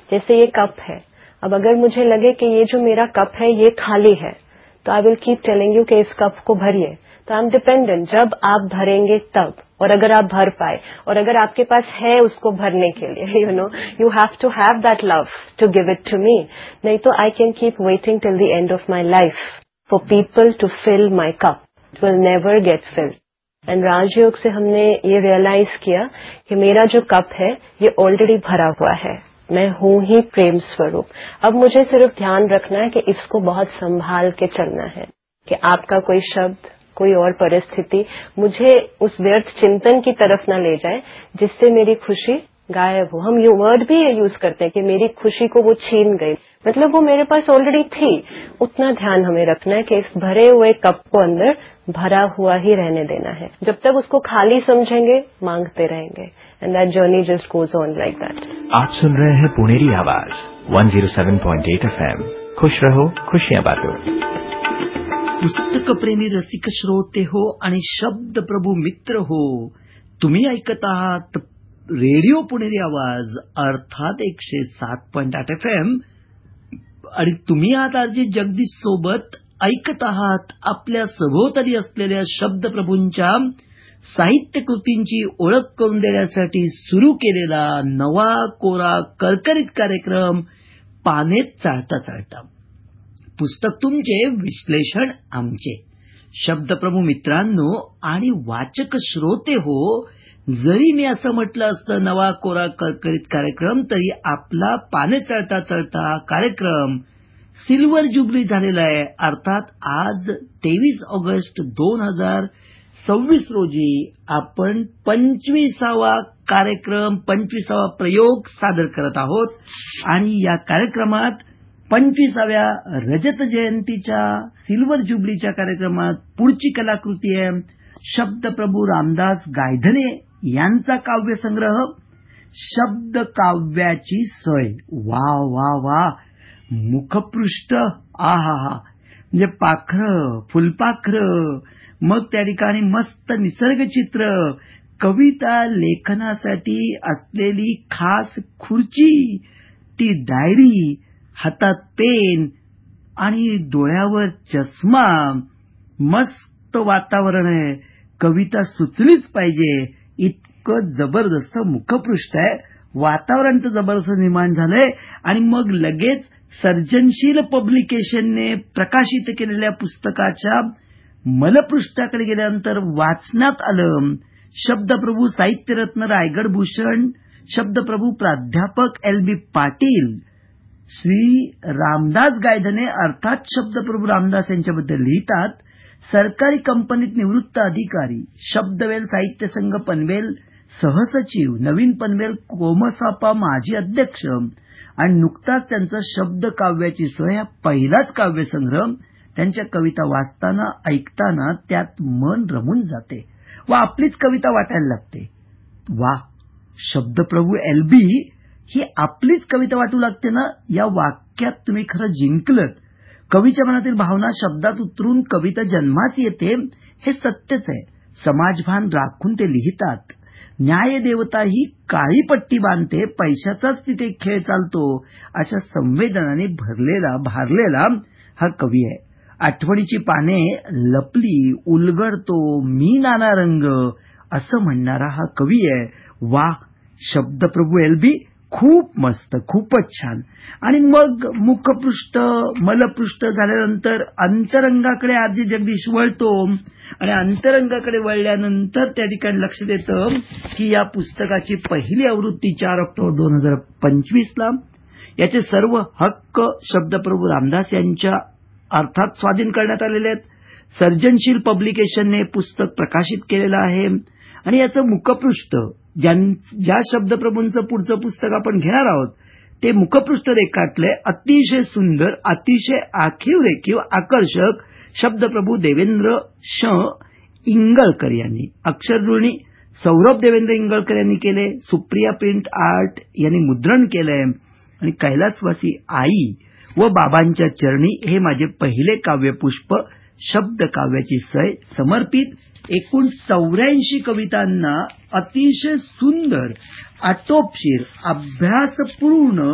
जैसे ये कप है, अब अगर मुझे लगे कि ये जो मेरा कप है ये खाली है, तो I will keep telling you कि इस कप को भरिए। तो आई एम डिपेंडेंट, जब आप भरेंगे तब, और अगर आप भर पाए, और अगर आपके पास है उसको भरने के लिए, you have to have that love to give it to me. नहीं तो I can keep waiting till the end of my life for people to fill my cup, it will never get field. End राजयोग से हमने ये realise KIA कि मेरा जो cup है ये already भरा हुआ है, मैं हूं ही प्रेम स्वरूप। अब मुझे सिर्फ ध्यान रखना है कि इसको बहुत संभाल के चलना है, कि आपका कोई शब्द, कोई और परिस्थिति मुझे उस व्यर्थ चिंतन की तरफ ना ले जाए जिससे मेरी खुशी गायब हो। हम ये वर्ड भी यूज करते हैं कि मेरी खुशी को वो छीन गई, मतलब वो मेरे पास ऑलरेडी थी। उतना ध्यान हमें रखना है कि इस भरे हुए कप को अंदर भरा हुआ ही रहने देना है। जब तक उसको खाली समझेंगे मांगते रहेंगे, end that journey just goes on like that. आप सुन रहे हैं पुनेरी आवाज 107.8 FM। खुश रहो, खुशियां बांटो। पुस्तक प्रेमी रसिक श्रोते हो आणि शब्द प्रभू मित्र हो, तुम्ही ऐकत आहात रेडिओ पुणेरी आवाज अर्थात 107.8 FM, आणि तुम्ही आहात आरजे जगदीश सोबत ऐकत आहात आपल्या सभोवताली असलेल्या शब्द प्रभूंच्या साहित्य कृतींची ओळख करून देण्यासाठी सुरू केलेला नवा कोरा करकरीत कार्यक्रम पानेत चाळता चाळता। पुस्तक तुमचे, विश्लेषण आमचे। शब्दप्रभू मित्रांनो आणि वाचक श्रोते हो, जरी मी असं म्हटलं असतं नवा कोरा करकरीत कार्यक्रम, तरी आपला पाने चढता चढता कार्यक्रम सिल्वर जुबली झालेला आहे। अर्थात आज 23 ऑगस्ट 2026 रोजी आपण 25वा कार्यक्रम, 25वा प्रयोग सादर करत आहोत। आणि या कार्यक्रमात 25व्या रजत जयंतीच्या सिल्वर जुबलीच्या कार्यक्रमात पुढची कलाकृती आहे शब्दप्रभू रामदास गायधने यांचा काव्यसंग्रह शब्द काव्याची सय। वा वा वा, मुखपृष्ठ आहा, म्हणजे पाखरं, फुलपाखरं, मग त्या ठिकाणी मस्त निसर्गचित्र, कविता लेखनासाठी असलेली खास खुर्ची, ती डायरी, हातात पेन आणि डोळ्यावर चष्मा, मस्त वातावरण आहे, कविता सुचलीच पाहिजे इतकं जबरदस्त मुखपृष्ठ आहे, वातावरण तर जबरदस्त निर्माण झालंय। आणि मग लगेच सर्जनशील पब्लिकेशनने प्रकाशित केलेल्या पुस्तकाच्या मलपृष्ठाकडे गेल्यानंतर वाचनात आलं शब्दप्रभू साहित्यरत्न रायगड भूषण शब्दप्रभू प्राध्यापक LB पाटील श्री रामदास गायधने अर्थात शब्दप्रभू रामदास यांच्याबद्दल लिहितात। सरकारी कंपनीत निवृत्त अधिकारी, शब्दवेल साहित्य संघ पनवेल सहसचिव, नवीन पनवेल कोमसापा माजी अध्यक्ष, आणि नुकताच त्यांचा शब्द काव्याची सोय हा पहिलाच काव्यसंग्रह। त्यांच्या कविता वाचताना ऐकताना त्यात मन रमून जाते व आपलीच कविता वाटायला लागते। वा, शब्दप्रभू LB ही आपलीच कविता वाटू लागते ना, या वाक्यात तुम्ही खरं जिंकलत। कवीच्या मनातील भावना शब्दात उतरून कविता जन्मास येते हे सत्यच आहे। समाजभान राखून ते लिहितात। न्यायदेवता ही काळी पट्टी बांधते, पैशाचाच तिथे खेळ चालतो, अशा संवेदनाने भारलेला हा कवी आहे। आठवणीची पाने लपली उलगडतो मी नाना रंग असं म्हणणारा हा कवी आहे। वा, शब्दप्रभू LB खूप मस्त, खूपच छान। आणि मग मुखपृष्ठ मलपृष्ठ झाल्यानंतर अंतरंगाकडे आरजे जगदीश वळतो आणि अंतरंगाकडे वळल्यानंतर त्या ठिकाणी लक्ष देतं की या पुस्तकाची पहिली आवृत्ती 4 ऑक्टोबर 2025ला, याचे सर्व हक्क शब्दप्रभू रामदास यांच्या अर्थात स्वाधीन करण्यात आलेले आहेत। सर्जनशील पब्लिकेशनने पुस्तक प्रकाशित केलेलं आहे आणि याचं मुखपृष्ठ ज्या शब्दप्रभूंचं पुढचं पुस्तक आपण घेणार आहोत ते मुखपृष्ठ रेखाटले अतिशय सुंदर, अतिशय आखीव रेखीव आकर्षक शब्दप्रभू देवेंद्र इंगळकर यांनी। अक्षरजुळणी सौरभ देवेंद्र इंगळकर यांनी केले, सुप्रिया प्रिंट आर्ट यांनी मुद्रण केलंय आणि कैलासवासी आई व बाबांच्या चरणी हे माझे पहिले काव्यपुष्प शब्द काव्याची सय समर्पित। एकूण 84 कवितांना अतिशय सुंदर, आटोपशीर, अभ्यासपूर्ण